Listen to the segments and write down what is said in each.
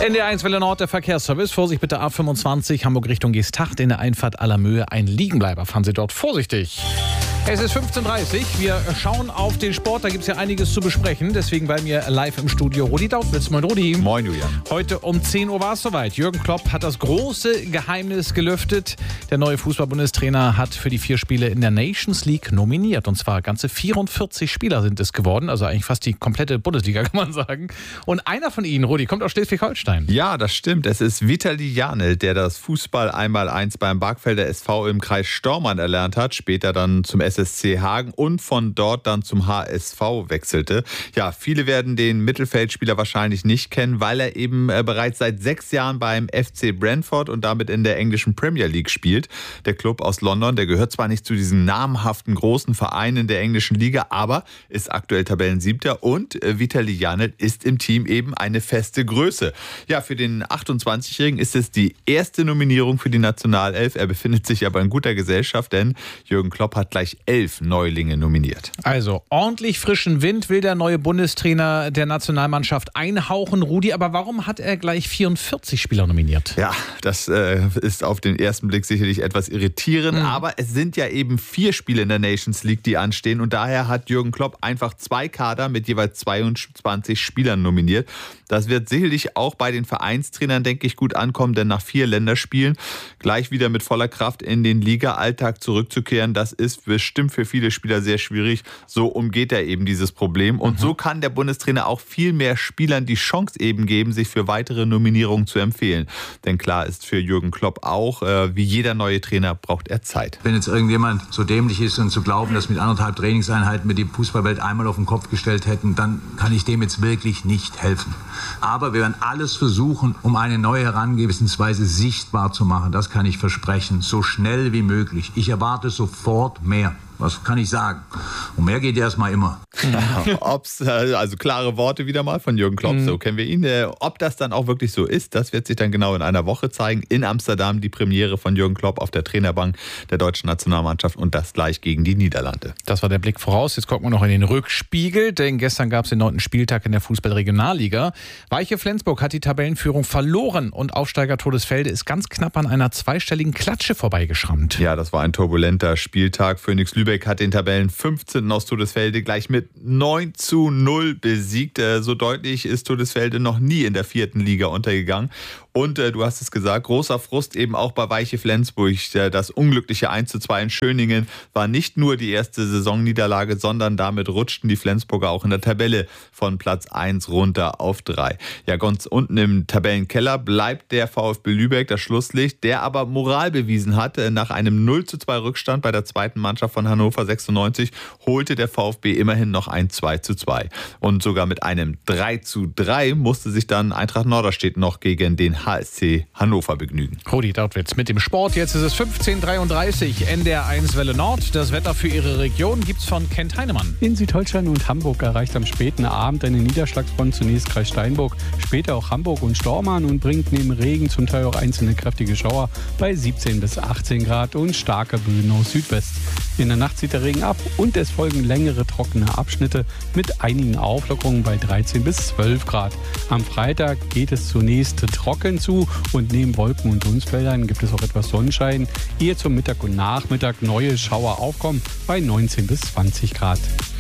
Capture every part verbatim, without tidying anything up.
N D R eins Welle Nord, der Verkehrsservice. Vorsicht bitte A fünfundzwanzig, Hamburg Richtung Geesthacht in der Einfahrt Allermöhe. Ein Liegenbleiber, fahren Sie dort vorsichtig. Es ist fünfzehn Uhr dreißig, wir schauen auf den Sport, da gibt es ja einiges zu besprechen. Deswegen bei mir live im Studio Rudi Dautwitz. Moin Rudi. Moin Julian. Heute um zehn Uhr war es soweit. Jürgen Klopp hat das große Geheimnis gelüftet. Der neue Fußball-Bundestrainer hat für die vier Spiele in der Nations League nominiert. Und zwar ganze vierundvierzig Spieler sind es geworden. Also eigentlich fast die komplette Bundesliga, kann man sagen. Und einer von ihnen, Rudi, kommt aus Schleswig-Holstein. Ja, das stimmt. Es ist Vitali Janelt, der das Fußball einmal eins beim Barkfelder S V im Kreis Stormann erlernt hat. Später dann zum S S C Hagen und von dort dann zum H S V wechselte. Ja, viele werden den Mittelfeldspieler wahrscheinlich nicht kennen, weil er eben äh, bereits seit sechs Jahren beim F C Brentford und damit in der englischen Premier League spielt. Der Club aus London, der gehört zwar nicht zu diesen namhaften großen Vereinen der englischen Liga, aber ist aktuell Tabellensiebter und äh, Vitali Janelt ist im Team eben eine feste Größe. Ja, für den achtundzwanzigjährigen ist es die erste Nominierung für die Nationalelf. Er befindet sich aber in guter Gesellschaft, denn Jürgen Klopp hat gleich elf Neulinge nominiert. Also ordentlich frischen Wind will der neue Bundestrainer der Nationalmannschaft einhauchen, Rudi. Aber warum hat er gleich vierundvierzig Spieler nominiert? Ja, das äh, ist auf den ersten Blick sicherlich etwas irritierend. Mhm. Aber es sind ja eben vier Spiele in der Nations League, die anstehen. Und daher hat Jürgen Klopp einfach zwei Kader mit jeweils zweiundzwanzig Spielern nominiert. Das wird sicherlich auch bei den Vereinstrainern, denke ich, gut ankommen, denn nach vier Länderspielen gleich wieder mit voller Kraft in den Liga-Alltag zurückzukehren, das ist bestimmt für viele Spieler sehr schwierig. So umgeht er eben dieses Problem. Und mhm. so kann der Bundestrainer auch viel mehr Spielern die Chance eben geben, sich für weitere Nominierungen zu empfehlen. Denn klar ist für Jürgen Klopp auch, äh, wie jeder neue Trainer braucht er Zeit. Wenn jetzt irgendjemand so dämlich ist und zu glauben, dass mit anderthalb Trainingseinheiten wir die Fußballwelt einmal auf den Kopf gestellt hätten, dann kann ich dem jetzt wirklich nicht helfen. Aber wir werden alles versuchen, um eine neue Herangehensweise sichtbar zu machen. Das kann ich versprechen, so schnell wie möglich. Ich erwarte sofort mehr. Was kann ich sagen? Und mehr geht erstmal immer. Ja, ob's, also klare Worte wieder mal von Jürgen Klopp, mhm. so kennen wir ihn. Ob das dann auch wirklich so ist, das wird sich dann genau in einer Woche zeigen. In Amsterdam die Premiere von Jürgen Klopp auf der Trainerbank der deutschen Nationalmannschaft und das gleich gegen die Niederlande. Das war der Blick voraus. Jetzt gucken wir noch in den Rückspiegel, denn gestern gab es den neunten Spieltag in der Fußball-Regionalliga. Weiche Flensburg hat die Tabellenführung verloren und Aufsteiger Todesfelde ist ganz knapp an einer zweistelligen Klatsche vorbeigeschrammt. Ja, das war ein turbulenter Spieltag. Phoenix Lübeck hat den Tabellen fünfzehnten aus Todesfelde gleich mit neun zu null besiegt. So deutlich ist Todesfelde noch nie in der vierten Liga untergegangen. Und äh, du hast es gesagt, großer Frust eben auch bei Weiche Flensburg. Das unglückliche eins zu zwei in Schöningen war nicht nur die erste Saisonniederlage, sondern damit rutschten die Flensburger auch in der Tabelle von Platz eins runter auf drei. Ja, ganz unten im Tabellenkeller bleibt der VfB Lübeck, das Schlusslicht, der aber Moral bewiesen hat. Nach einem null zu zwei Rückstand bei der zweiten Mannschaft von Hannover sechsundneunzig holte der VfB immerhin noch ein zwei zu zwei. Und sogar mit einem drei zu drei musste sich dann Eintracht Norderstedt noch gegen den H S C Hannover begnügen. Rudi Dautwitz mit dem Sport. Jetzt ist es fünfzehn Uhr dreiunddreißig. N D R eins Welle Nord. Das Wetter für Ihre Region gibt's von Kent Heinemann. In Südholstein und Hamburg erreicht am späten Abend eine Niederschlagsfront zunächst Kreis Steinburg, später auch Hamburg und Stormarn und bringt neben Regen zum Teil auch einzelne kräftige Schauer bei siebzehn bis achtzehn Grad und starke Böen aus Südwest. In der Nacht zieht der Regen ab und es folgen längere trockene Abschnitte mit einigen Auflockerungen bei dreizehn bis zwölf Grad. Am Freitag geht es zunächst trocken zu und neben Wolken und Dunstfeldern gibt es auch etwas Sonnenschein, ehe zum Mittag und Nachmittag neue Schauer aufkommen bei neunzehn bis zwanzig Grad.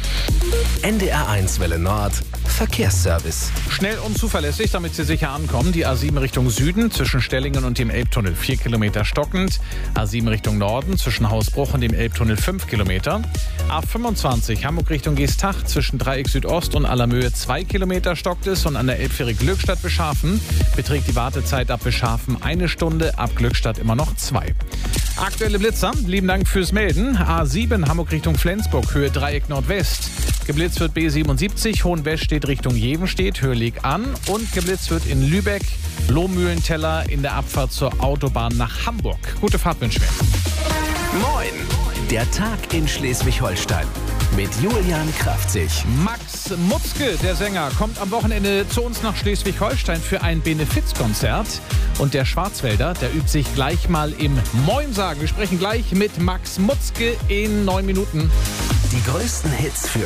N D R eins Welle Nord Verkehrsservice. Schnell und zuverlässig, damit Sie sicher ankommen. Die A sieben Richtung Süden zwischen Stellingen und dem Elbtunnel vier Kilometer stockend. A sieben Richtung Norden zwischen Hausbruch und dem Elbtunnel fünf Kilometer. A fünfundzwanzig Hamburg Richtung Geesthacht zwischen Dreieck Südost und Allermöhe zwei Kilometer stockt es. Und an der Elbfähre Glückstadt Bescharfen beträgt die Wartezeit ab Bescharfen eine Stunde, ab Glückstadt immer noch zwei. Aktuelle Blitzer, lieben Dank fürs Melden. A sieben Hamburg Richtung Flensburg, Höhe Dreieck Nordwest. Geblitzt wird B siebenundsiebzig, Hohenwest steht Richtung Jevenstedt, Höhe Leg an. Und geblitzt wird in Lübeck, Lohmühlenteller in der Abfahrt zur Autobahn nach Hamburg. Gute Fahrt wünschen wir. Moin, der Tag in Schleswig-Holstein. Mit Julian Kraftzig. Max Mutzke, der Sänger, kommt am Wochenende zu uns nach Schleswig-Holstein für ein Benefizkonzert. Und der Schwarzwälder, der übt sich gleich mal im Moin sagen. Wir sprechen gleich mit Max Mutzke in neun Minuten. Die größten Hits für